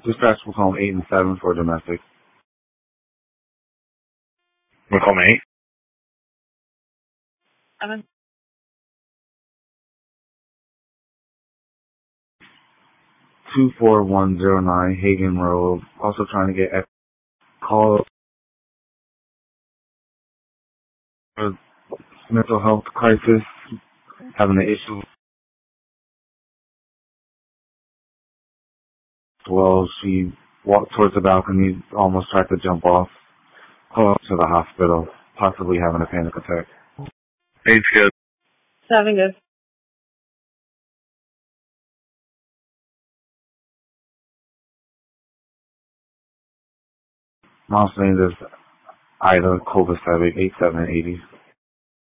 Dispatch will call 8 and 7 for domestic. We'll call 8. 7. 24109 Hagen Road. Also trying to get call mental health crisis, having an issue. Well, she walked towards the balcony, almost tried to jump off, call to the hospital, possibly having a panic attack. 8's good. 7 good. Mom's name is Ida Kovacevic, 8780.